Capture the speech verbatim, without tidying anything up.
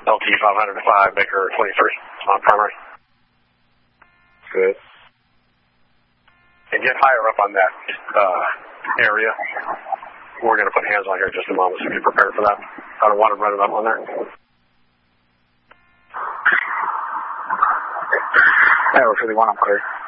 L T five hundred five, Baker twenty-three, on primary. Good. And get higher up on that uh, area. We're going to put hands on here in just a moment, so be prepared for that. I don't want to run it up on there. Tower fifty-one, I'm clear.